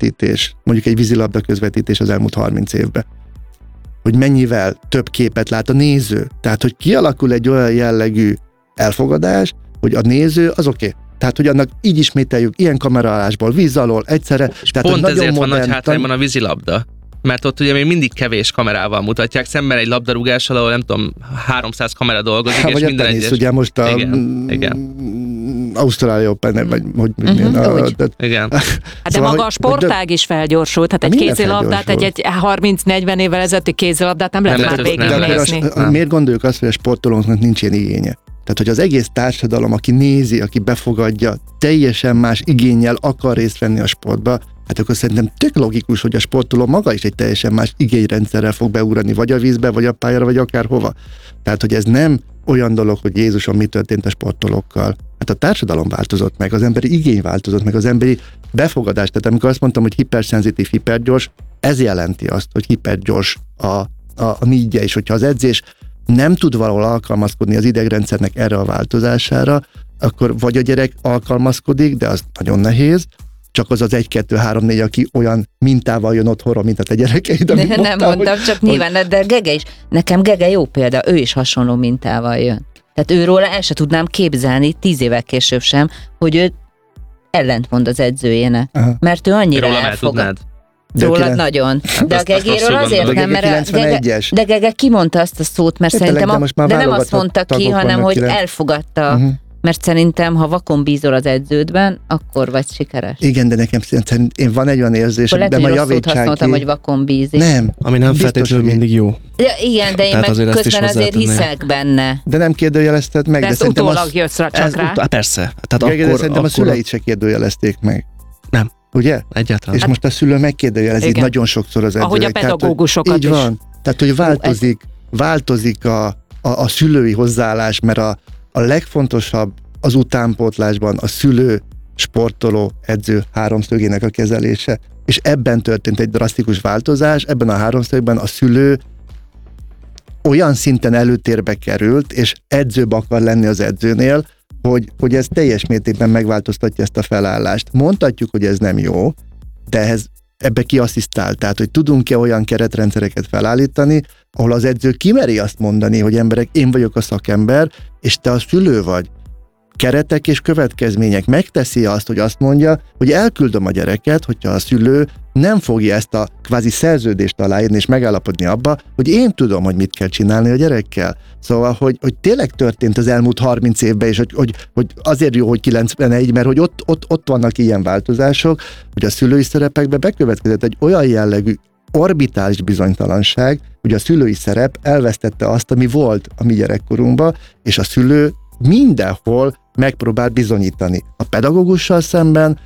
közvetítés, mondjuk egy vízilabda közvetítés az elmúlt 30 évben, hogy mennyivel több képet lát a néző. Tehát, hogy kialakul egy olyan jellegű elfogadás, hogy a néző az oké. Tehát, hogy annak így ismételjük, ilyen kameraállásból, víz alól, egyszerre. És tehát, pont nagyon ezért modern, van nagy hátrányban a vízilabda. Mert ott ugye még mindig kevés kamerával mutatják, szemben egy labdarúgással, ahol nem tudom, 300 kamera dolgozik, és vagy minden tenisz, egyes... ugye most a Ausztrália Open, vagy hogy igen. Hát de maga a sportág is felgyorsult, tehát egy kézilabdát, egy 30-40 évvel ezelőtti kézilabdát nem lehet már végignézni. Miért gondoljuk azt, hogy a sportolóknak nincs ilyen igénye? Tehát, hogy az egész társadalom, aki nézi, aki befogadja, teljesen más igénnyel akar részt venni a sportba, hát akkor szerintem tök logikus, hogy a sportoló maga is egy teljesen más igényrendszerrel fog beugrani, vagy a vízbe, vagy a pályára, vagy akárhova. Tehát, hogy ez nem olyan dolog, hogy Jézusom, mi történt a sportolókkal. Hát a társadalom változott meg, az emberi igény változott meg, az emberi befogadás. Tehát amikor azt mondtam, hogy hiperszenzitív, hipergyors, ez jelenti azt, hogy hipergyors a nídje, és hogyha az edzés nem tud valahol alkalmazkodni az idegrendszernek erre a változására, akkor vagy a gyerek alkalmazkodik, de az nagyon nehéz, csak az 1-2-3-4, aki olyan mintával jön otthonra, mint a te gyerekeid. Nem mondtam, csak nyilván, de Gege is, nekem Gege jó példa, ő is hasonló mintával jön. Tehát őróla el se tudnám képzelni, 10 évvel később sem, hogy ő ellentmond az edzőjének. Aha. Mert ő annyira elfogad. Rólad nagyon. De a Gegéről azért nem, mert de Gege kimondta azt a szót, mert szerintem de nem azt mondta ki, hanem hogy elfogadta. Mert szerintem, ha vakon bízol az edződben, akkor vagy sikeres. Igen, de nekem szerintem van egy olyan érzésem, de ma javítsák ki. Hogy vakon bízik. Nem. Ami nem feltétlenül mindig jó. Ja, igen, de én meg közben azért hiszek benne. De nem kérdőjelezted meg. De ezt utólag jössz rá csak rá. Persze. Tehát szerintem a szüleit se kérdőjelezték meg. Nem. Ugye? Egyáltalán. És most a szülő megkérdőjelezik nagyon sokszor az edzőnek. Ahogy a pedagógusokat így van. Tehát, hogy változik a szülői hozzáállás, mert a legfontosabb az utánpótlásban a szülő, sportoló, edző háromszögének a kezelése. És ebben történt egy drasztikus változás, ebben a háromszögben a szülő olyan szinten előtérbe került, és edzőbb akar lenni az edzőnél, hogy ez teljes mértékben megváltoztatja ezt a felállást. Mondhatjuk, hogy ez nem jó, de ebbe kiasszisztál. Tehát, hogy tudunk-e olyan keretrendszereket felállítani, ahol az edző kimeri azt mondani, hogy emberek, én vagyok a szakember, és te a szülő vagy. Keretek és következmények. Megteszi azt, hogy azt mondja, hogy elküldöm a gyereket, hogyha a szülő nem fogja ezt a kvázi szerződést aláírni és megállapodni abba, hogy én tudom, hogy mit kell csinálni a gyerekkel. Szóval, hogy tényleg történt az elmúlt 30 évben, és hogy azért jó, hogy 91, mert hogy ott vannak ilyen változások, hogy a szülői szerepekbe bekövetkezett egy olyan jellegű orbitális bizonytalanság, hogy a szülői szerep elvesztette azt, ami volt a mi gyerekkorunkban, és a szülő mindenhol megpróbál bizonyítani. A pedagógussal szemben,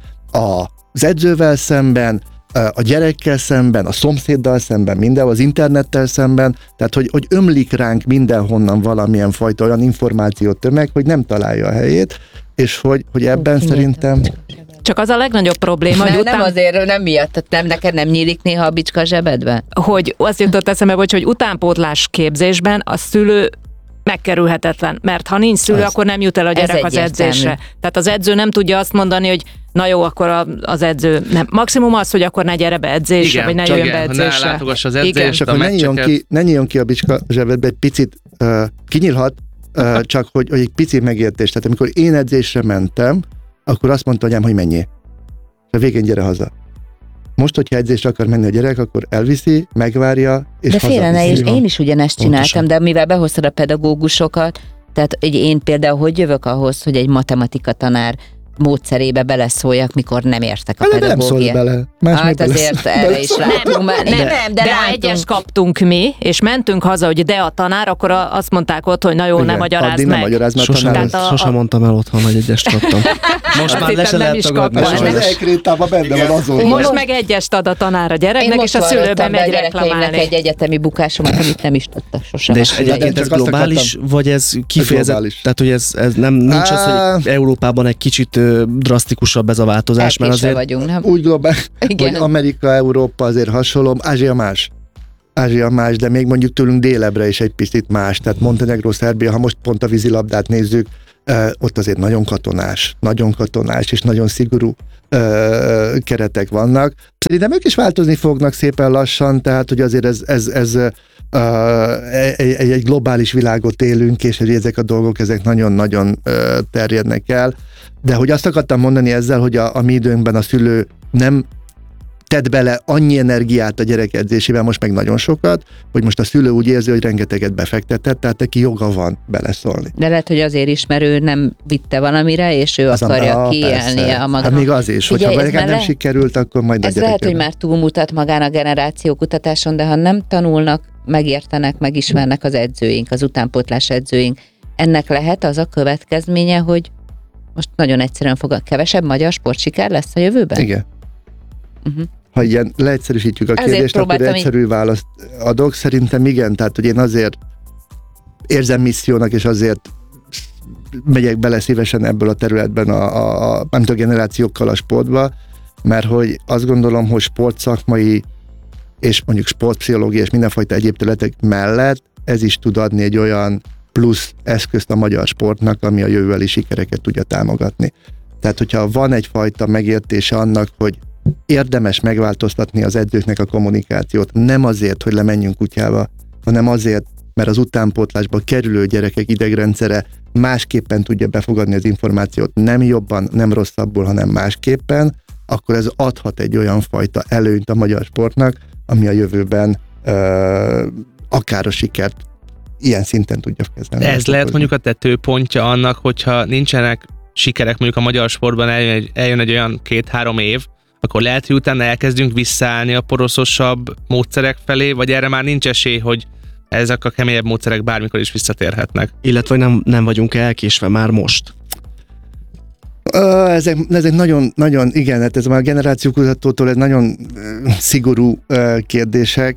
az edzővel szemben, a gyerekkel szemben, a szomszéddal szemben, mindenhol, az internettel szemben, tehát hogy ömlik ránk mindenhonnan valamilyen fajta olyan információt tömeg, hogy nem találja a helyét, és hogy ebben szerintem... Csak az a legnagyobb probléma, hogy nem azért, nem miatt, neked nem nyílik néha a bicska zsebedbe? Hogy azt jutott eszembe, hogy utánpótlás képzésben a szülő megkerülhetetlen, mert ha nincs szülő, akkor nem jut el a gyerek az edzésre. Tehát az edző nem tudja azt mondani, hogy na jó, akkor az edző nem. Maximum az, hogy akkor ne gyere be edzésre, vagy ne jöjjön be edzésre. Ne látogass az edzést, csak ne nyíljon ki a bicska zsebedbe, egy picit kinyílhat, csak hogy egy pici megértés. Tehát amikor én edzésre mentem, akkor azt mondta anyám, hogy menjél. A végén gyere haza. Most, hogyha edzésre akar menni a gyerek, akkor elviszi, megvárja, és de félre ne, és én is ugyanezt csináltam, Pontosan. de mivel behoztad a pedagógusokat, tehát én például hogy jövök ahhoz, hogy egy matematika tanár módszerébe beleszóljak, mikor nem értek a pedagógiát. Nem szólsz bele. Hát azért erre is látunk. De ha egyes kaptunk mi, és mentünk haza, hogy de a tanár, akkor azt mondták ott, hogy na jó, ne magyarázd meg. Sosem mondtam el otthon, hogy egyest kaptam. Most már le se lehet tagadni. Most meg egyest ad a tanár a gyereknek, és a szülőbe megy reklamálni. Egy egyetemi bukásomat, amit nem is tudtak sosem. De és egyébként ez globális, vagy ez kifejezett? Tehát, hogy ez nem nincs az, hogy Európában egy kicsit drasztikusabb ez a változás, mert azért vagyunk, nem? Úgy globális, hogy Amerika, Európa azért hasonló, Ázsia más, de még mondjuk tőlünk délebre is egy picit más, tehát Montenegro, Szerbia, ha most pont a vízilabdát nézzük, ott azért nagyon katonás, és nagyon szigorú. keretek vannak. Szerintem ők is változni fognak szépen lassan, tehát hogy azért ez egy globális világot élünk, és hogy ezek a dolgok ezek nagyon-nagyon terjednek el. De hogy azt akartam mondani ezzel, hogy a mi időnkben a szülő nem tett bele annyi energiát a gyerek edzésében, most meg nagyon sokat, hogy most a szülő úgy érzi, hogy rengeteget befektetett, tehát neki joga van beleszólni. De lehet, hogy azért is, mert ő nem vitte valamire, és ő akarja kiélnie a maga. Hát még az is, hogyha nekem nem sikerült, akkor majd ez lehet, hogy már túlmutat magán a generációkutatáson, de ha nem tanulnak, megértenek, megismernek az edzőink, az utánpótlás edzőink, ennek lehet az a következménye, hogy most nagyon egyszerűen kevesebb magyar sportsiker lesz a jövőben? Igen. Ha ilyen leegyszerűsítjük a kérdést, akkor egyszerű választ adok. Szerintem igen, tehát hogy én azért érzem missziónak, és azért megyek bele szívesen ebből a területben nem tudom, generációkkal a sportba, mert hogy azt gondolom, hogy sportszakmai és mondjuk sportpszichológia és mindenfajta egyéb területek mellett ez is tud adni egy olyan plusz eszközt a magyar sportnak, ami a jövőbeli sikereket tudja támogatni. Tehát, hogyha van egyfajta megértése annak, hogy érdemes megváltoztatni az edzőknek a kommunikációt, nem azért, hogy lemenjünk kutyába, hanem azért, mert az utánpótlásba kerülő gyerekek idegrendszere másképpen tudja befogadni az információt, nem jobban, nem rosszabbul, hanem másképpen, akkor ez adhat egy olyan fajta előnyt a magyar sportnak, ami a jövőben akár a sikert ilyen szinten tudja kezelni. Ez lehet mondjuk a tetőpontja annak, hogyha nincsenek sikerek mondjuk a magyar sportban, eljön egy olyan 2-3 év, akkor lehet, hogy utána elkezdünk visszaállni a poroszosabb módszerek felé, vagy erre már nincs esély, hogy ezek a keményebb módszerek bármikor is visszatérhetnek. Illetve nem vagyunk elkésve már most. Ezek nagyon, igen, hát ez már a generációkutatótól ez nagyon szigorú kérdések.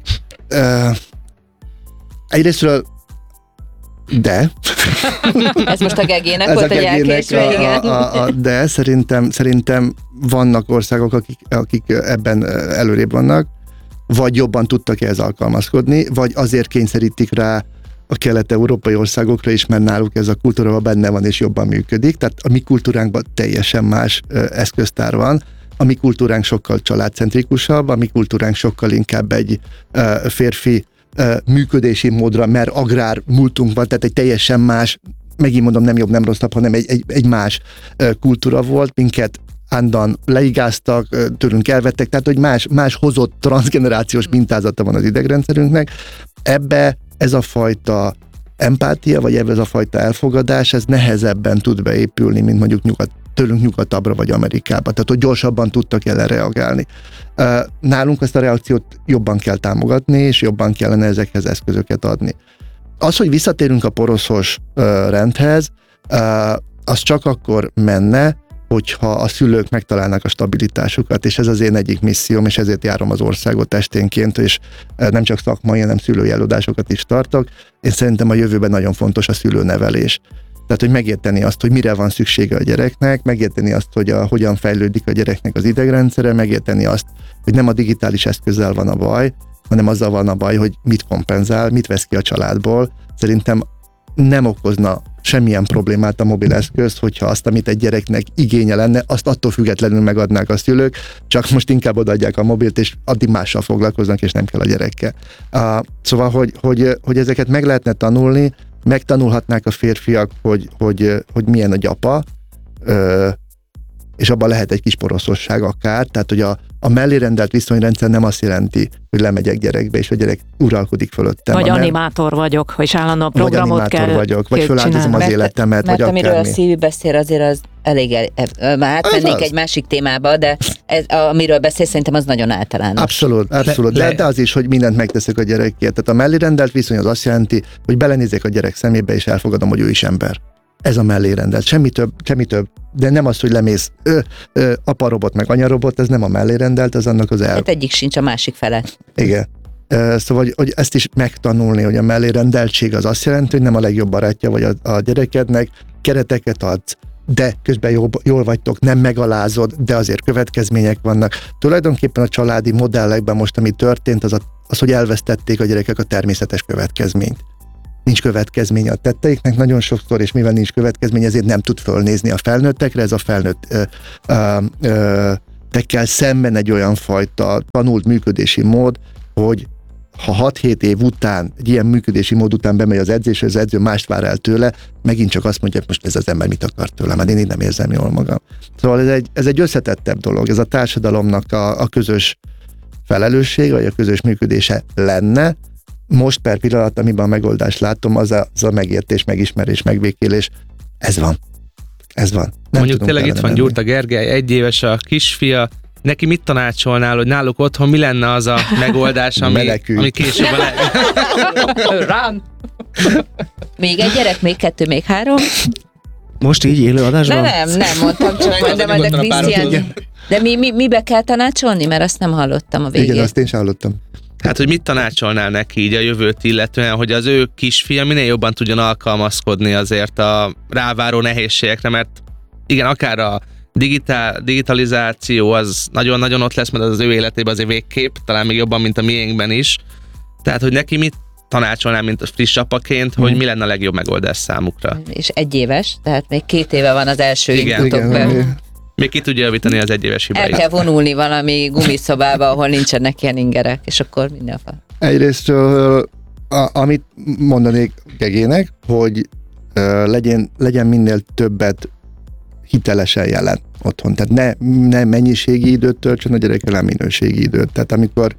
Egyrésztről de. Ez most a Gegének volt egy elkésve, igen. De szerintem vannak országok, akik ebben előrébb vannak, vagy jobban tudtak ehhez alkalmazkodni, vagy azért kényszerítik rá a kelet-európai országokra is, mert náluk ez a kultúra benne van és jobban működik. Tehát a mi kultúránkban teljesen más eszköztár van. A mi kultúránk sokkal családcentrikusabb, a mi kultúránk sokkal inkább egy férfi működési módra, mert agrár múltunk van, tehát egy teljesen más, megint mondom, nem jobb, nem rosszabb, hanem egy más kultúra volt, minket ándan leigáztak, tőlünk elvettek, tehát hogy más hozott transzgenerációs mintázata van az idegrendszerünknek. Ebbe ez a fajta empátia, vagy ebbe ez a fajta elfogadás, ez nehezebben tud beépülni, mint mondjuk tőlünk nyugatabbra, vagy Amerikába. Tehát, hogy gyorsabban tudtak erre reagálni. Nálunk ezt a reakciót jobban kell támogatni, és jobban kellene ezekhez eszközöket adni. Az, hogy visszatérünk a poroszos rendhez, az csak akkor menne, hogyha a szülők megtalálnak a stabilitásukat, és ez az én egyik misszióm, és ezért járom az országot esténként, és nem csak szakmai, hanem szülői előadásokat is tartok. Én szerintem a jövőben nagyon fontos a szülőnevelés. Tehát, hogy megérteni azt, hogy mire van szüksége a gyereknek, megérteni azt, hogy hogyan fejlődik a gyereknek az idegrendszere, megérteni azt, hogy nem a digitális eszközzel van a baj, hanem azzal van a baj, hogy mit kompenzál, mit vesz ki a családból. Szerintem nem okozna semmilyen problémát a mobileszköz, hogyha azt, amit egy gyereknek igénye lenne, azt attól függetlenül megadnák a szülők, csak most inkább odaadják a mobilt, és addig mással foglalkoznak, és nem kell a gyerekkel. Szóval, hogy ezeket meg lehetne tanulni, megtanulhatnák a férfiak, hogy milyen a gyapa, és abban lehet egy kis poroszosság akár, tehát hogy a mellérendelt viszonyrendszer nem azt jelenti, hogy lemegyek gyerekbe, és a gyerek uralkodik fölöttem. Vagy animátor vagyok, és állandóan programot kell vagyok, vagy föláldozom az életemet, mert vagy amiről a Szívi beszél, azért az elég, már átmennénk egy másik témába, de amiről beszél, szerintem az nagyon általános. Abszolút. De az is, hogy mindent megteszek a gyerekért. Tehát a mellérendelt viszony az azt jelenti, hogy belenézek a gyerek szemébe, és elfogadom, hogy ő is ember. Ez a mellérendelt. Semmi több. De nem az, hogy lemész apa robot meg anya robot, ez nem a mellérendelt, az annak az Hát egyik sincs a másik fele. Igen. Szóval, hogy ezt is megtanulni, hogy a mellérendeltség az azt jelenti, hogy nem a legjobb barátja vagy a gyerekednek, kereteket adsz, de közben jól vagytok, nem megalázod, de azért következmények vannak. Tulajdonképpen a családi modellekben most, ami történt, az, hogy elvesztették a gyerekek a természetes következményt. Nincs következménye a tetteiknek nagyon sokszor, és mivel nincs következmény, ezért nem tud fölnézni a felnőttekre, ez a felnőtt tekkel szemben egy olyan fajta tanult működési mód, hogy ha 6-7 év után, egy ilyen működési mód után bemegy az edzésre, az edző mást vár el tőle, megint csak azt mondja, hogy most ez az ember mit akar tőlem, mert én így nem érzem jól magam. Szóval ez egy összetettebb dolog, ez a társadalomnak a közös felelősség, vagy a közös működése lenne. Most per pillanat, amiben a megoldást látom, az a megértés, megismerés, megbékélés. Ez van. Nem mondjuk tényleg itt van Gyurta Gergely, 1 éves a kisfia, neki mit tanácsolnál, hogy náluk otthon mi lenne az a megoldás, ami később Rán! Még egy gyerek, még 2, még 3. Most így élő adásban? Nem mondtam, csak de majd a Krisztián. De mibe kell tanácsolni? Mert azt nem hallottam a végén. Igen, azt én sem hallottam. Hát, hogy mit tanácsolnál neki így a jövőt illetően, hogy az ő kisfia minél jobban tudjon alkalmazkodni azért a ráváró nehézségekre, mert igen, akár a digitalizáció az nagyon-nagyon ott lesz, mert az ő életében azért végképp, talán még jobban, mint a miénkben is. Tehát, hogy neki mit tanácsolnál, mint a friss apaként, hogy mi lenne a legjobb megoldás számukra? És 1 éves, tehát még 2 éve van az első Igen. Még ki tudja javítani az 1 éves hibáit. El kell vonulni valami gumiszobába, ahol nincsenek ilyen ingerek, és akkor mindenféle. Egyrészt, amit mondanék Gegének, hogy legyen minél többet hitelesen jelen otthon. Tehát ne mennyiségi időt töltsön a gyerek, hanem minőségi időt. Tehát amikor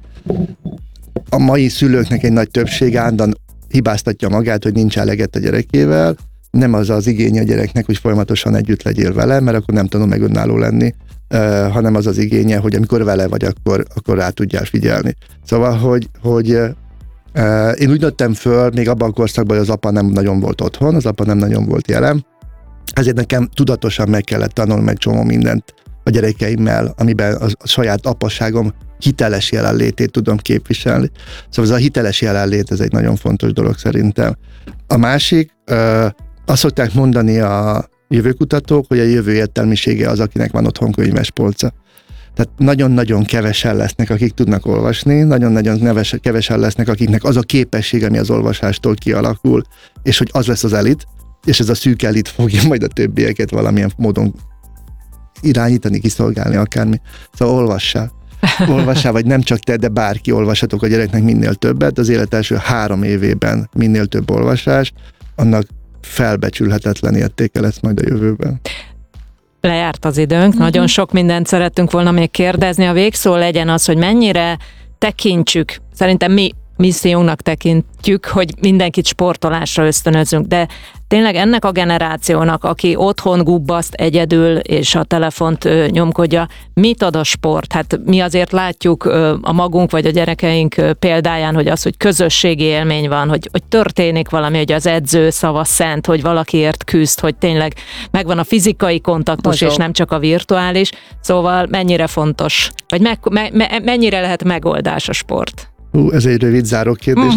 a mai szülőknek egy nagy többség állandóan hibáztatja magát, hogy nincs eleget a gyerekével, nem az az igénye a gyereknek, hogy folyamatosan együtt legyél vele, mert akkor nem tanul meg önálló lenni, hanem az az igénye, hogy amikor vele vagy, akkor rá tudjál figyelni. Szóval, hogy én úgy nőttem föl, még abban a korszakban, hogy az apa nem nagyon volt otthon, az apa nem nagyon volt jelen, ezért nekem tudatosan meg kellett tanulni meg csomó mindent a gyerekeimmel, amiben a saját apasságom hiteles jelenlétét tudom képviselni. Szóval ez a hiteles jelenlét, ez egy nagyon fontos dolog szerintem. A másik, azt szokták mondani a jövőkutatók, hogy a jövő értelmisége az, akinek van otthon könyvespolca. Tehát nagyon-nagyon kevesen lesznek, akik tudnak olvasni, nagyon-nagyon kevesen lesznek, akiknek az a képesség, ami az olvasástól kialakul, és hogy az lesz az elit, és ez a szűk elit fogja majd a többieket valamilyen módon irányítani, kiszolgálni, akármi. Szóval olvassál, vagy nem csak te, de bárki, olvassatok a gyereknek minél többet, az élet első 3 évében minél több olvasás, annak felbecsülhetetlen értéke lesz majd a jövőben. Lejárt az időnk, nagyon sok mindent szerettünk volna még kérdezni, a végszó legyen az, hogy mennyire tekintsük, szerintem mi missziónknak tekintjük, hogy mindenkit sportolásra ösztönözünk, de tényleg ennek a generációnak, aki otthon gubbaszt egyedül, és a telefont nyomkodja, mit ad a sport? Hát mi azért látjuk a magunk vagy a gyerekeink példáján, hogy az, hogy közösségi élmény van, hogy történik valami, hogy az edző szava szent, hogy valakiért küzd, hogy tényleg megvan a fizikai kontaktus, és nem csak a virtuális. Szóval mennyire fontos, vagy mennyire lehet megoldás a sport? Ez egy rövid záró kérdés.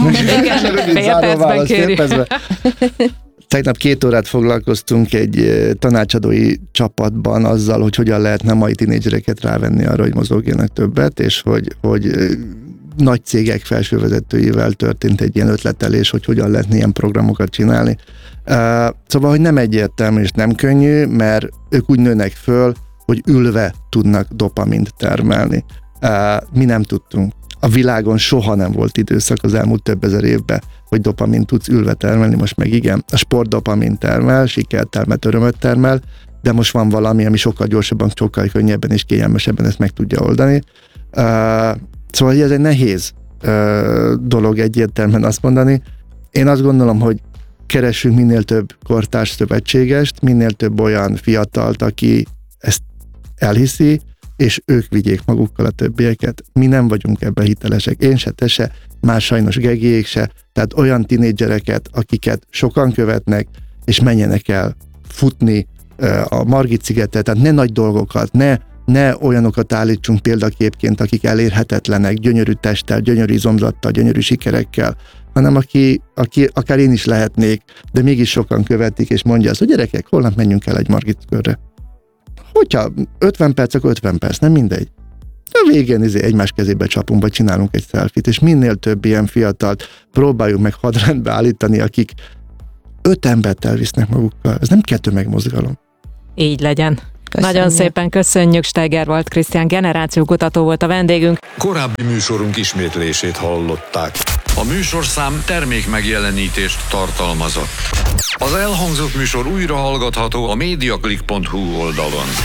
Tegnap 2 órát foglalkoztunk egy tanácsadói csapatban azzal, hogy hogyan lehetne mai tinédzsereket rávenni arra, hogy mozogjanak többet, és hogy nagy cégek felsővezetőivel történt egy ilyen ötletelés, hogy hogyan lehetne ilyen programokat csinálni. Szóval, hogy nem egyértelmű és nem könnyű, mert ők úgy nőnek föl, hogy ülve tudnak dopamint termelni. Mi nem tudtunk. A világon soha nem volt időszak az elmúlt több ezer évben, hogy dopamint tudsz ülve termelni, most meg igen. A sport dopamint termel, sikert termel, örömöt termel, de most van valami, ami sokkal gyorsabban, sokkal könnyebben és kényelmesebben ezt meg tudja oldani. Szóval ez egy nehéz dolog egyértelműen azt mondani. Én azt gondolom, hogy keressünk minél több kortárs szövetségest, minél több olyan fiatalt, aki ezt elhiszi, és ők vigyék magukkal a többieket. Mi nem vagyunk ebben hitelesek. Én se, te se, más sajnos Gegék se. Tehát olyan tinédzsereket, akiket sokan követnek, és menjenek el futni a Margit-szigetet, tehát ne nagy dolgokat, ne olyanokat állítsunk példaképként, akik elérhetetlenek, gyönyörű testtel, gyönyörű izomzattal, gyönyörű sikerekkel, hanem aki akár én is lehetnék, de mégis sokan követik, és mondja azt, hogy gyerekek, holnap menjünk el egy Margit-körre. Hogyha 50 perc, akkor 50 perc, nem mindegy. A végén egymás kezébe csapunk, vagy csinálunk egy selfie-t, és minél több ilyen fiatalt próbáljuk meg hadrendbe állítani, akik 5 embert elvisznek magukkal. Ez nem 2 megmozgalom. Így legyen. Nagyon szépen köszönjük, Steigerwald Krisztián generációkutató volt a vendégünk. Korábbi műsorunk ismétlését hallották. A műsorszám termékmegjelenítést tartalmazott. Az elhangzott műsor újra hallgatható a mediaclick.hu oldalon.